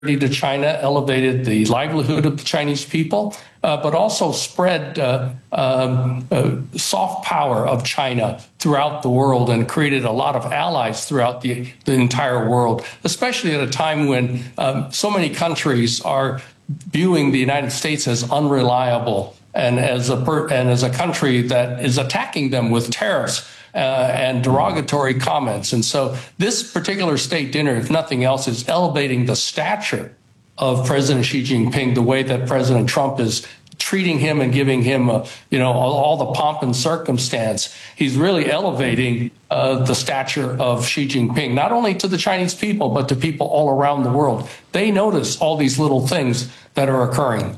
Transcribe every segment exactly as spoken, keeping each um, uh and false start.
to China, elevated the livelihood of the Chinese people, uh, but also spread uh, um, uh, soft power of China throughout the world and created a lot of allies throughout the, the entire world, especially at a time when um, so many countries are viewing the United States as unreliable and as a per and as a country that is attacking them with tariffs uh, and derogatory comments. And so this particular state dinner, if nothing else, is elevating the stature of President Xi Jinping, the way that President Trump is treating him and giving him, uh, you know, all, all the pomp and circumstance. He's really elevating uh, the stature of Xi Jinping, not only to the Chinese people, but to people all around the world. They notice all these little things that are occurring.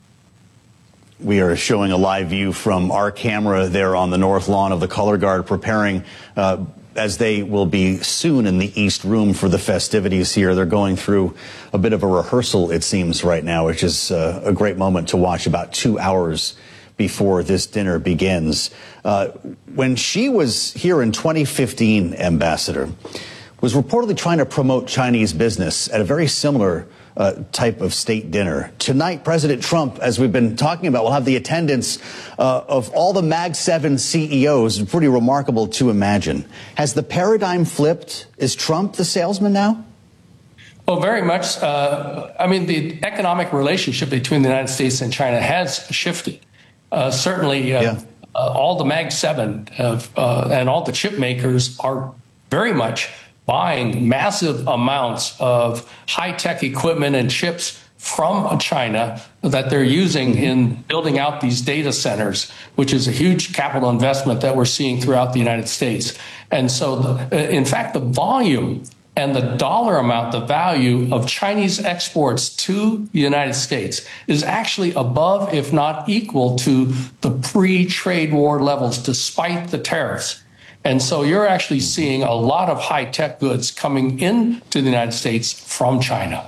We are showing a live view from our camera there on the north lawn of the Color Guard, preparing uh, as they will be soon in the East Room for the festivities here. They're going through a bit of a rehearsal, it seems, right now, which is uh, a great moment to watch about two hours before this dinner begins. Uh, when she was here in twenty fifteen, Ambassador, was reportedly trying to promote Chinese business at a very similar Uh, type of state dinner. Tonight, President Trump, as we've been talking about, will have the attendance uh, of all the Mag seven C E Os. Pretty remarkable to imagine. Has the paradigm flipped? Is Trump the salesman now? Well, very much. Uh, I mean, the economic relationship between the United States and China has shifted. Uh, certainly, uh, yeah. uh, all the Mag seven uh, uh, and all the chip makers are very much buying massive amounts of high-tech equipment and chips from China that they're using in building out these data centers, which is a huge capital investment that we're seeing throughout the United States. And so, the, in fact, the volume and the dollar amount, the value of Chinese exports to the United States is actually above, if not equal to, the pre-trade war levels, despite the tariffs. And so you're actually seeing a lot of high-tech goods coming into the United States from China.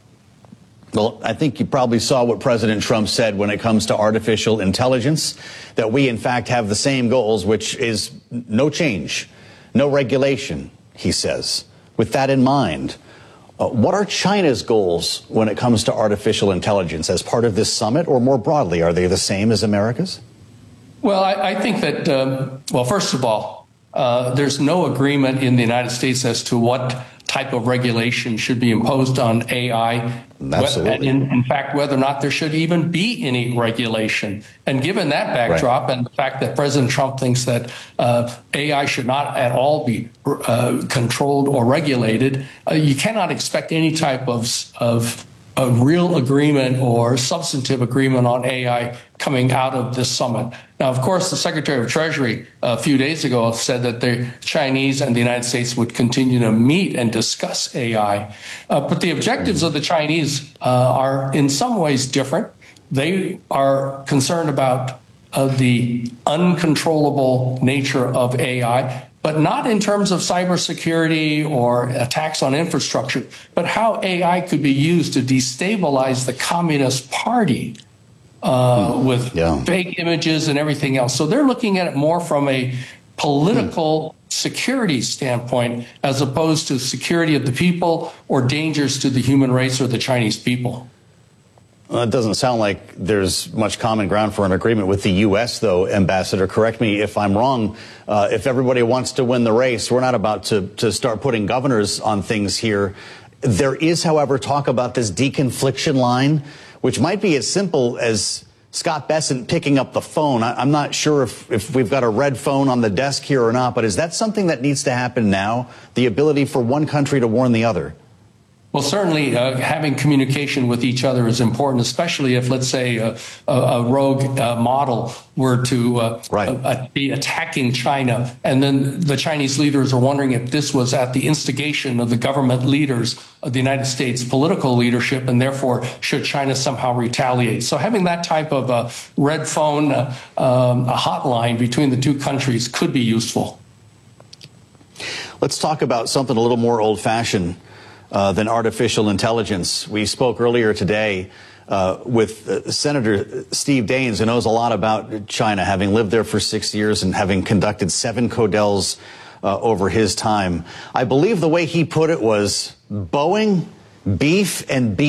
Well, I think you probably saw what President Trump said when it comes to artificial intelligence, that we, in fact, have the same goals, which is no change, no regulation, he says. With that in mind, uh, what are China's goals when it comes to artificial intelligence as part of this summit, or more broadly, are they the same as America's? Well, I, I think that, um, well, first of all, Uh, there's no agreement in the United States as to what type of regulation should be imposed on A I. Absolutely. In, in fact, whether or not there should even be any regulation. And given that backdrop, right, and the fact that President Trump thinks that uh, A I should not at all be uh, controlled or regulated, uh, you cannot expect any type of, of a real agreement or substantive agreement on A I coming out of this summit. Now, of course, the Secretary of Treasury a few days ago said that the Chinese and the United States would continue to meet and discuss A I. Uh, but the objectives of the Chinese uh, are in some ways different. They are concerned about uh, the uncontrollable nature of A I, but not in terms of cybersecurity or attacks on infrastructure, but how A I could be used to destabilize the Communist Party uh, with yeah. fake images and everything else. So they're looking at it more from a political security standpoint as opposed to security of the people or dangers to the human race or the Chinese people. Well, it doesn't sound like there's much common ground for an agreement with the U S, though, Ambassador. Correct me if I'm wrong. Uh, if everybody wants to win the race, we're not about to, to start putting governors on things here. There is, however, talk about this deconfliction line, which might be as simple as Scott Bessent picking up the phone. I, I'm not sure if, if we've got a red phone on the desk here or not, but is that something that needs to happen now? The ability for one country to warn the other? Well, certainly uh, having communication with each other is important, especially if, let's say, a, a, a rogue uh, model were to uh, right. uh, be attacking China. And then the Chinese leaders are wondering if this was at the instigation of the government leaders of the United States political leadership, and therefore should China somehow retaliate. So having that type of a red phone, uh, um, a hotline between the two countries could be useful. Let's talk about something a little more old-fashioned Uh, than artificial intelligence. We spoke earlier today uh, with uh, Senator Steve Daines, who knows a lot about China, having lived there for six years and having conducted seven Codels uh, over his time. I believe the way he put it was Boeing Beef and beef.